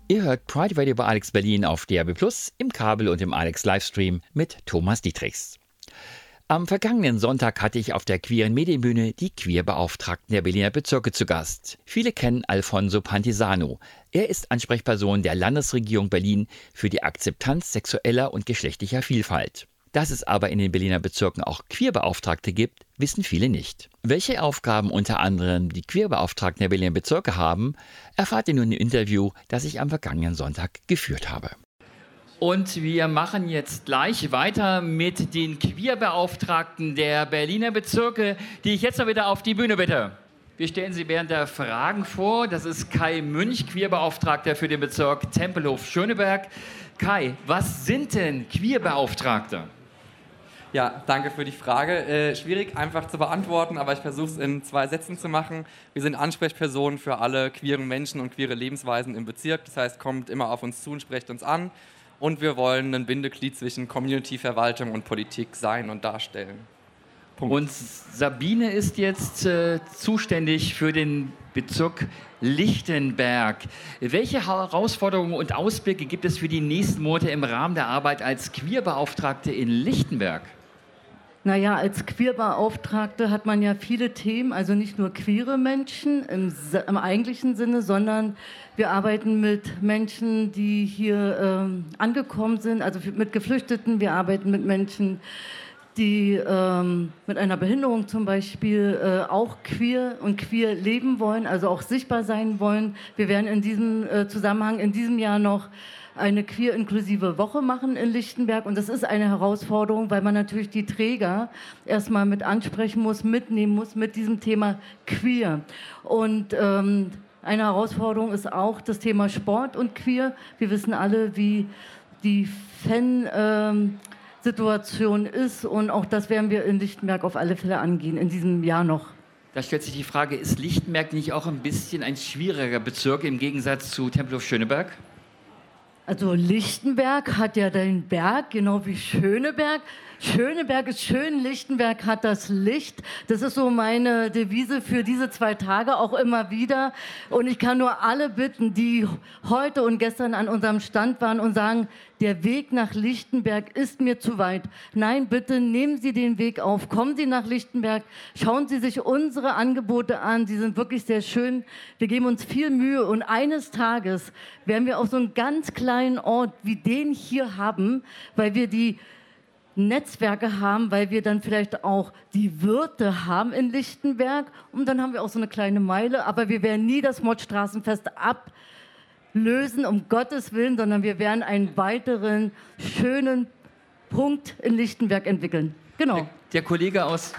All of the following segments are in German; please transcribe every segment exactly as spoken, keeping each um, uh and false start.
Ihr hört Pride Radio bei Alex Berlin auf D A B plus, im Kabel und im Alex Livestream mit Thomas Dietrichs. Am vergangenen Sonntag hatte ich auf der queeren Medienbühne die Queerbeauftragten der Berliner Bezirke zu Gast. Viele kennen Alfonso Pantisano. Er ist Ansprechperson der Landesregierung Berlin für die Akzeptanz sexueller und geschlechtlicher Vielfalt. Dass es aber in den Berliner Bezirken auch Queerbeauftragte gibt, wissen viele nicht. Welche Aufgaben unter anderem die Queerbeauftragten der Berliner Bezirke haben, erfahrt ihr nun im Interview, das ich am vergangenen Sonntag geführt habe. Und wir machen jetzt gleich weiter mit den Queerbeauftragten der Berliner Bezirke, die ich jetzt noch wieder auf die Bühne bitte. Wir stellen sie während der Fragen vor. Das ist Kai Münch, Queerbeauftragter für den Bezirk Tempelhof-Schöneberg. Kai, was sind denn Queerbeauftragte? Ja, danke für die Frage. Äh, schwierig einfach zu beantworten, aber ich versuche es in zwei Sätzen zu machen. Wir sind Ansprechpersonen für alle queeren Menschen und queere Lebensweisen im Bezirk. Das heißt, kommt immer auf uns zu und sprecht uns an. Und wir wollen ein Bindeglied zwischen Community, Verwaltung und Politik sein und darstellen. Punkt. Und Sabine ist jetzt äh, zuständig für den Bezirk Lichtenberg. Welche Herausforderungen und Ausblicke gibt es für die nächsten Monate im Rahmen der Arbeit als Queerbeauftragte in Lichtenberg? Naja, als Queerbeauftragte hat man ja viele Themen, also nicht nur queere Menschen im, im eigentlichen Sinne, sondern wir arbeiten mit Menschen, die hier ähm, angekommen sind, also mit Geflüchteten, wir arbeiten mit Menschen, die ähm, mit einer Behinderung zum Beispiel äh, auch queer und queer leben wollen, also auch sichtbar sein wollen. Wir werden in diesem äh, Zusammenhang in diesem Jahr noch eine queer-inklusive Woche machen in Lichtenberg und das ist eine Herausforderung, weil man natürlich die Träger erstmal mit ansprechen muss, mitnehmen muss mit diesem Thema queer. Und ähm, eine Herausforderung ist auch das Thema Sport und queer. Wir wissen alle, wie die Fan ähm, Situation ist und auch das werden wir in Lichtenberg auf alle Fälle angehen, in diesem Jahr noch. Da stellt sich die Frage, ist Lichtenberg nicht auch ein bisschen ein schwieriger Bezirk im Gegensatz zu Tempelhof-Schöneberg? Also Lichtenberg hat ja den Berg, genau wie Schöneberg. Schöneberg ist schön, Lichtenberg hat das Licht. Das ist so meine Devise für diese zwei Tage auch immer wieder. Und ich kann nur alle bitten, die heute und gestern an unserem Stand waren und sagen, der Weg nach Lichtenberg ist mir zu weit. Nein, bitte nehmen Sie den Weg auf, kommen Sie nach Lichtenberg, schauen Sie sich unsere Angebote an, sie sind wirklich sehr schön. Wir geben uns viel Mühe und eines Tages werden wir auch so einen ganz kleinen Ort wie den hier haben, weil wir die Netzwerke haben, weil wir dann vielleicht auch die Wirte haben in Lichtenberg und dann haben wir auch so eine kleine Meile, aber wir werden nie das Mottstraßenfest ablösen, um Gottes Willen, sondern wir werden einen weiteren schönen Punkt in Lichtenberg entwickeln. Genau. Der, der Kollege aus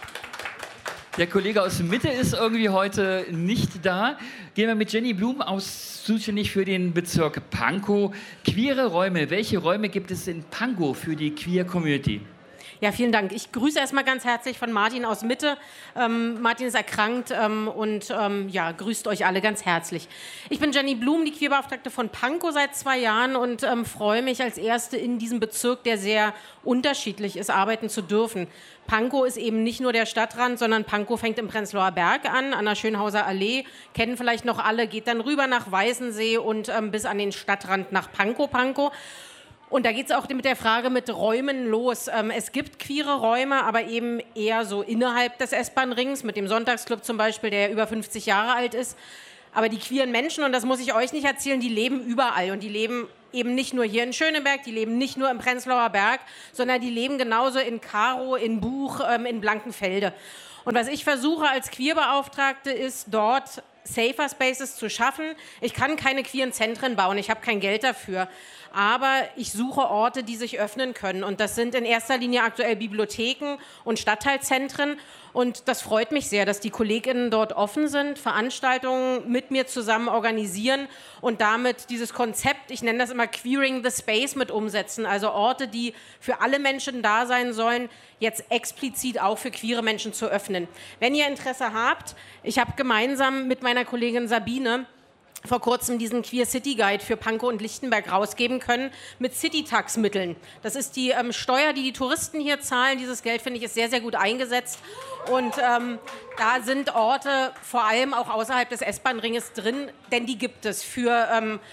Der Kollege aus Mitte ist irgendwie heute nicht da. Gehen wir mit Jenny Blum aus, zuständig für den Bezirk Pankow. Queere Räume. Welche Räume gibt es in Pankow für die Queer Community? Ja, vielen Dank. Ich grüße erstmal ganz herzlich von Martin aus Mitte. Ähm, Martin ist erkrankt ähm, und ähm, ja, grüßt euch alle ganz herzlich. Ich bin Jenny Blum, die Queerbeauftragte von Pankow seit zwei Jahren und ähm, freue mich als Erste in diesem Bezirk, der sehr unterschiedlich ist, arbeiten zu dürfen. Pankow ist eben nicht nur der Stadtrand, sondern Pankow fängt im Prenzlauer Berg an, an der Schönhauser Allee, kennen vielleicht noch alle, geht dann rüber nach Weißensee und ähm, bis an den Stadtrand nach Pankow, Pankow. Und da geht es auch mit der Frage mit Räumen los. Ähm, es gibt queere Räume, aber eben eher so innerhalb des S-Bahn-Rings, mit dem Sonntagsclub zum Beispiel, der über fünfzig Jahre alt ist. Aber die queeren Menschen, und das muss ich euch nicht erzählen, die leben überall. Und die leben eben nicht nur hier in Schöneberg, die leben nicht nur im Prenzlauer Berg, sondern die leben genauso in Karow, in Buch, ähm, in Blankenfelde. Und was ich versuche als Queerbeauftragte ist, dort Safer Spaces zu schaffen. Ich kann keine queeren Zentren bauen, ich habe kein Geld dafür. Aber ich suche Orte, die sich öffnen können. Und das sind in erster Linie aktuell Bibliotheken und Stadtteilzentren. Und das freut mich sehr, dass die KollegInnen dort offen sind, Veranstaltungen mit mir zusammen organisieren und damit dieses Konzept, ich nenne das immer Queering the Space, mit umsetzen. Also Orte, die für alle Menschen da sein sollen, jetzt explizit auch für queere Menschen zu öffnen. Wenn ihr Interesse habt, ich habe gemeinsam mit meiner Kollegin Sabine vor kurzem diesen Queer City Guide für Pankow und Lichtenberg rausgeben können mit City-Tax-Mitteln. Das ist die ähm, Steuer, die die Touristen hier zahlen. Dieses Geld, finde ich, ist sehr, sehr gut eingesetzt. Und ähm, da sind Orte, vor allem auch außerhalb des S-Bahn-Ringes drin, denn die gibt es für ähm,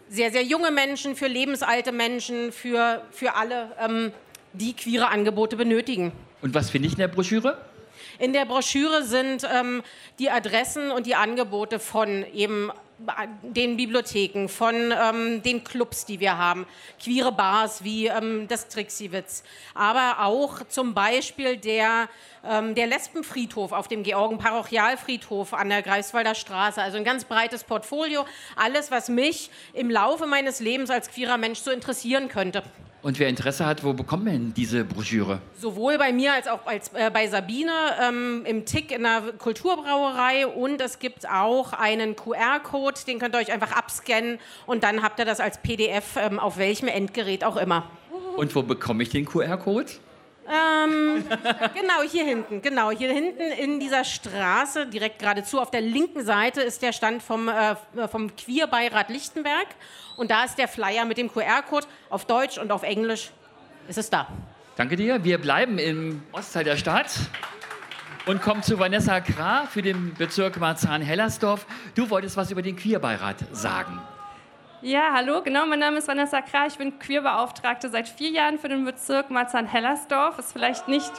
sehr, sehr junge Menschen, für lebensalte Menschen, für, für alle, ähm, die queere Angebote benötigen. Und was finde ich in der Broschüre? In der Broschüre sind ähm, die Adressen und die Angebote von eben den Bibliotheken, von ähm, den Clubs, die wir haben, queere Bars wie ähm, das Trixiewitz, aber auch zum Beispiel der, ähm, der Lesbenfriedhof auf dem Georgen-Parochialfriedhof an der Greifswalder Straße. Also ein ganz breites Portfolio, alles, was mich im Laufe meines Lebens als queerer Mensch so interessieren könnte. Und wer Interesse hat, wo bekommt man diese Broschüre? Sowohl bei mir als auch als, äh, bei Sabine ähm, im Tick in der Kulturbrauerei, und es gibt auch einen Q R-Code, den könnt ihr euch einfach abscannen und dann habt ihr das als P D F ähm, auf welchem Endgerät auch immer. Und wo bekomme ich den Q R-Code? Ähm, genau, hier hinten, genau, hier hinten in dieser Straße, direkt geradezu auf der linken Seite ist der Stand vom, äh, vom Queerbeirat Lichtenberg und da ist der Flyer mit dem Q R-Code auf Deutsch und auf Englisch ist es da. Danke dir, wir bleiben im Ostteil der Stadt und kommen zu Vanessa Krah für den Bezirk Marzahn-Hellersdorf. Du wolltest was über den Queerbeirat sagen. Ja, hallo, genau, mein Name ist Vanessa Krah, ich bin Queerbeauftragte seit vier Jahren für den Bezirk Marzahn-Hellersdorf. Ist vielleicht nicht...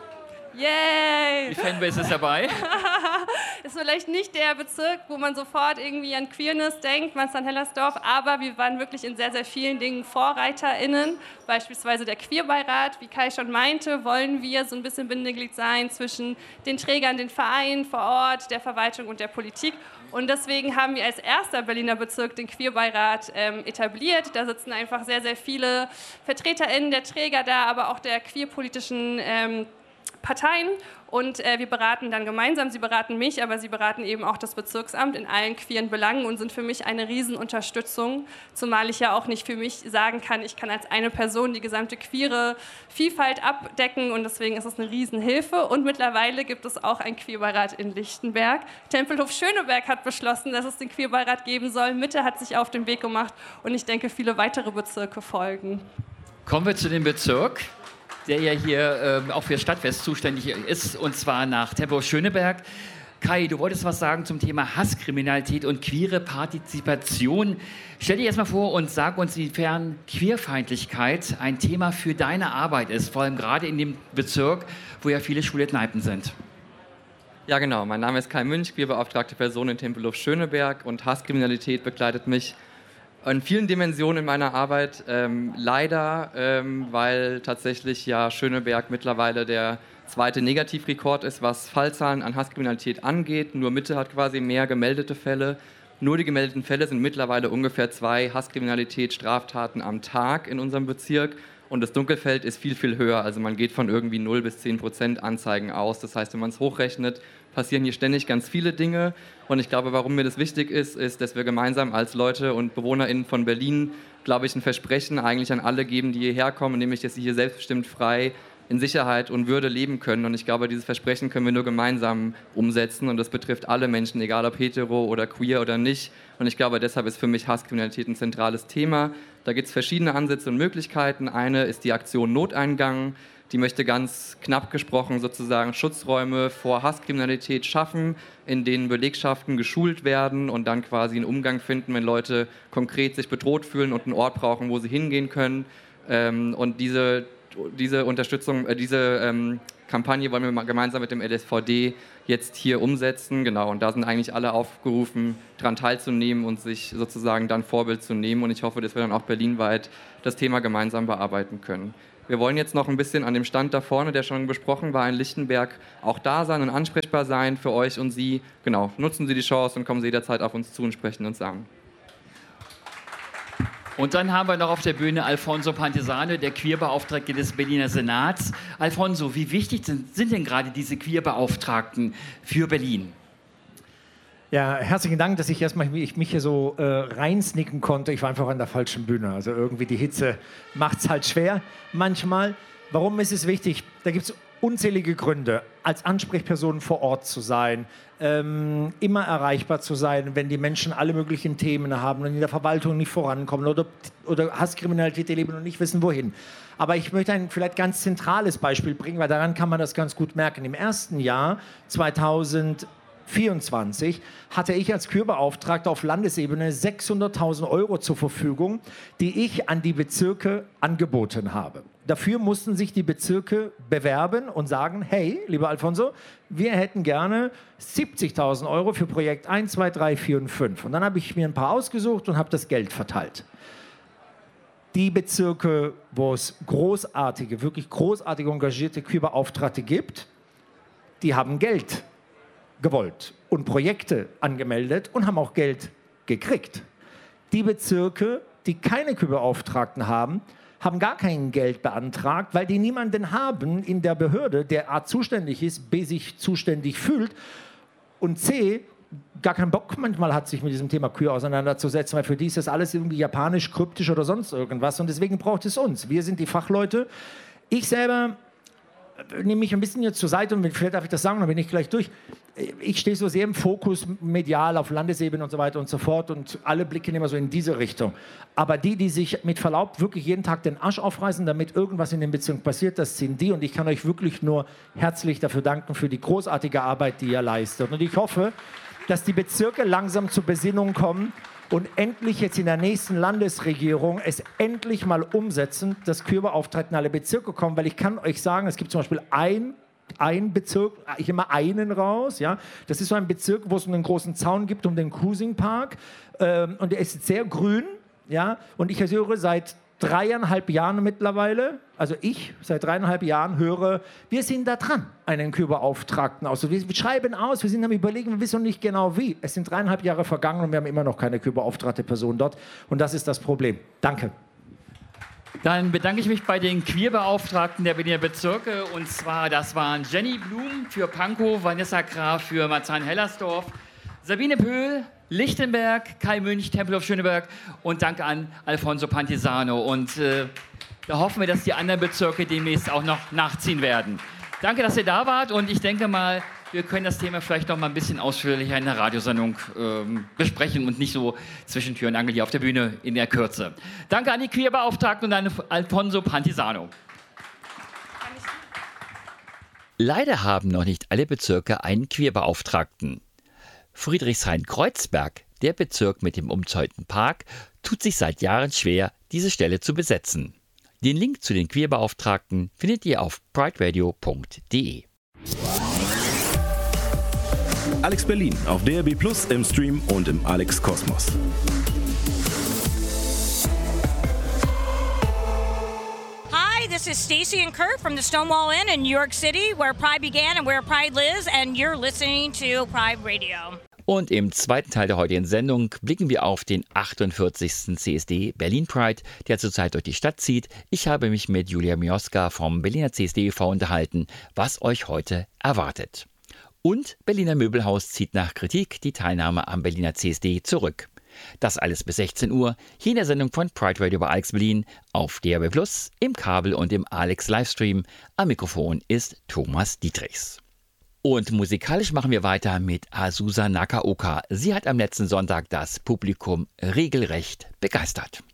Yay! Die Fanbase ist dabei. Ist vielleicht nicht der Bezirk, wo man sofort irgendwie an Queerness denkt, Marzahn-Hellersdorf, aber wir waren wirklich in sehr, sehr vielen Dingen VorreiterInnen, beispielsweise der Queerbeirat. Wie Kai schon meinte, wollen wir so ein bisschen Bindeglied sein zwischen den Trägern, den Vereinen vor Ort, der Verwaltung und der Politik. Und deswegen haben wir als erster Berliner Bezirk den Queerbeirat ähm, etabliert. Da sitzen einfach sehr, sehr viele VertreterInnen der Träger da, aber auch der queerpolitischen ähm, Parteien. Und äh, wir beraten dann gemeinsam, sie beraten mich, aber sie beraten eben auch das Bezirksamt in allen queeren Belangen und sind für mich eine Riesenunterstützung, zumal ich ja auch nicht für mich sagen kann, ich kann als eine Person die gesamte queere Vielfalt abdecken und deswegen ist es eine Riesenhilfe. Und mittlerweile gibt es auch einen Queerbeirat in Lichtenberg. Tempelhof Schöneberg hat beschlossen, dass es den Queerbeirat geben soll. Mitte hat sich auf den Weg gemacht und ich denke, viele weitere Bezirke folgen. Kommen wir zu dem Bezirk, der ja hier äh, auch für Stadtfest zuständig ist, und zwar nach Tempelhof Schöneberg. Kai, du wolltest was sagen zum Thema Hasskriminalität und queere Partizipation. Stell dir erst mal vor und sag uns, inwiefern Queerfeindlichkeit ein Thema für deine Arbeit ist, vor allem gerade in dem Bezirk, wo ja viele schwule Kneipen sind. Ja, genau. Mein Name ist Kai Münch, queerbeauftragte Person in Tempelhof Schöneberg, und Hasskriminalität begleitet mich in vielen Dimensionen in meiner Arbeit, ähm, leider, ähm, weil tatsächlich ja Schöneberg mittlerweile der zweite Negativrekord ist, was Fallzahlen an Hasskriminalität angeht. Nur Mitte hat quasi mehr gemeldete Fälle. Nur die gemeldeten Fälle sind mittlerweile ungefähr zwei Hasskriminalitätsstraftaten am Tag in unserem Bezirk. Und das Dunkelfeld ist viel, viel höher. Also man geht von irgendwie null bis zehn Prozent Anzeigen aus. Das heißt, wenn man es hochrechnet, passieren hier ständig ganz viele Dinge. Und ich glaube, warum mir das wichtig ist, ist, dass wir gemeinsam als Leute und BewohnerInnen von Berlin, glaube ich, ein Versprechen eigentlich an alle geben, die hierher kommen, nämlich, dass sie hier selbstbestimmt frei in Sicherheit und Würde leben können. Und ich glaube, dieses Versprechen können wir nur gemeinsam umsetzen. Und das betrifft alle Menschen, egal ob hetero oder queer oder nicht. Und ich glaube, deshalb ist für mich Hasskriminalität ein zentrales Thema. Da gibt es verschiedene Ansätze und Möglichkeiten. Eine ist die Aktion Noteingang. Die möchte ganz knapp gesprochen sozusagen Schutzräume vor Hasskriminalität schaffen, in denen Belegschaften geschult werden und dann quasi einen Umgang finden, wenn Leute konkret sich bedroht fühlen und einen Ort brauchen, wo sie hingehen können. Und diese Diese Unterstützung, äh, diese ähm, Kampagne wollen wir gemeinsam mit dem L S V D jetzt hier umsetzen. Genau, und da sind eigentlich alle aufgerufen, daran teilzunehmen und sich sozusagen dann Vorbild zu nehmen. Und ich hoffe, dass wir dann auch berlinweit das Thema gemeinsam bearbeiten können. Wir wollen jetzt noch ein bisschen an dem Stand da vorne, der schon besprochen war, in Lichtenberg, auch da sein und ansprechbar sein für euch und Sie. Genau, nutzen Sie die Chance und kommen Sie jederzeit auf uns zu und sprechen uns an. Und dann haben wir noch auf der Bühne Alfonso Pantesano, der Queerbeauftragte des Berliner Senats. Alfonso, wie wichtig sind, sind denn gerade diese Queerbeauftragten für Berlin? Ja, herzlichen Dank, dass ich erstmal ich mich hier so äh, reinsnicken konnte. Ich war einfach an der falschen Bühne. Also irgendwie die Hitze macht es halt schwer manchmal. Warum ist es wichtig? Da gibt es unzählige Gründe, als Ansprechperson vor Ort zu sein, ähm, immer erreichbar zu sein, wenn die Menschen alle möglichen Themen haben und in der Verwaltung nicht vorankommen oder, oder Hasskriminalität erleben und nicht wissen, wohin. Aber ich möchte ein vielleicht ganz zentrales Beispiel bringen, weil daran kann man das ganz gut merken. Im ersten Jahr, zweitausendvierzehn, vierundzwanzig hatte ich als Kürbeauftragter auf Landesebene sechshunderttausend Euro zur Verfügung, die ich an die Bezirke angeboten habe. Dafür mussten sich die Bezirke bewerben und sagen, hey, lieber Alfonso, wir hätten gerne siebzigtausend Euro für Projekt eins, zwei, drei, vier und fünf. Und dann habe ich mir ein paar ausgesucht und habe das Geld verteilt. Die Bezirke, wo es großartige, wirklich großartige engagierte Kürbeauftragte gibt, die haben Geld gewollt und Projekte angemeldet und haben auch Geld gekriegt. Die Bezirke, die keine Kürbeauftragten haben, haben gar kein Geld beantragt, weil die niemanden haben in der Behörde, der A zuständig ist, B sich zuständig fühlt und C gar keinen Bock manchmal hat, sich mit diesem Thema Kür auseinanderzusetzen, weil für die ist das alles irgendwie japanisch, kryptisch oder sonst irgendwas und deswegen braucht es uns. Wir sind die Fachleute. Ich selber nehme mich ein bisschen jetzt zur Seite und vielleicht darf ich das sagen, dann bin ich gleich durch. Ich stehe so sehr im Fokus medial auf Landesebene und so weiter und so fort und alle blicken immer so in diese Richtung. Aber die, die sich mit Verlaub wirklich jeden Tag den Arsch aufreißen, damit irgendwas in den Beziehungen passiert, das sind die und ich kann euch wirklich nur herzlich dafür danken für die großartige Arbeit, die ihr leistet. Und ich hoffe, dass die Bezirke langsam zur Besinnung kommen und endlich jetzt in der nächsten Landesregierung es endlich mal umsetzen, dass Kürbeauftragte in alle Bezirke kommen, weil ich kann euch sagen, es gibt zum Beispiel ein, ein Bezirk, ich immer einen raus, ja, das ist so ein Bezirk, wo es einen großen Zaun gibt um den Cruising-Park ähm, und der ist sehr grün, ja, und ich höre seit dreieinhalb Jahren mittlerweile, also ich seit dreieinhalb Jahren höre, wir sind da dran, einen Kürbeauftragten aus. Wir schreiben aus, wir sind am Überlegen, wir wissen noch nicht genau wie. Es sind dreieinhalb Jahre vergangen und wir haben immer noch keine Kürbeauftragte Person dort. Und das ist das Problem. Danke. Dann bedanke ich mich bei den Queerbeauftragten der Berliner Bezirke. Und zwar, das waren Jenny Blum für Pankow, Vanessa Graf für Marzahn-Hellersdorf, Sabine Pöhl, Lichtenberg, Kai Münch, Tempelhof Schöneberg und danke an Alfonso Pantisano. Und äh, da hoffen wir, dass die anderen Bezirke demnächst auch noch nachziehen werden. Danke, dass ihr da wart und ich denke mal, wir können das Thema vielleicht noch mal ein bisschen ausführlicher in der Radiosendung ähm, besprechen und nicht so zwischen Tür und Angel hier auf der Bühne in der Kürze. Danke an die Queerbeauftragten und an Alfonso Pantisano. Leider haben noch nicht alle Bezirke einen Queerbeauftragten. Friedrichshain-Kreuzberg, der Bezirk mit dem umzäunten Park, tut sich seit Jahren schwer, diese Stelle zu besetzen. Den Link zu den Queerbeauftragten findet ihr auf prideradio punkt de. Alex Berlin auf D R B Plus, im Stream und im Alex Kosmos. Hi, this is Stacy and Kurt from the Stonewall Inn in New York City, where Pride began and where Pride lives, and you're listening to Pride Radio. Und im zweiten Teil der heutigen Sendung blicken wir auf den achtundvierzigsten C S D Berlin Pride, der zurzeit durch die Stadt zieht. Ich habe mich mit Julia Mioska vom Berliner C S D e V unterhalten, was euch heute erwartet. Und Berliner Möbelhaus zieht nach Kritik die Teilnahme am Berliner C S D zurück. Das alles bis sechzehn Uhr, hier in der Sendung von Pride Radio bei Alex Berlin, auf D R B Plus, im Kabel und im Alex Livestream. Am Mikrofon ist Thomas Dietrichs. Und musikalisch machen wir weiter mit Azusa Nakaoka. Sie hat am letzten Sonntag das Publikum regelrecht begeistert.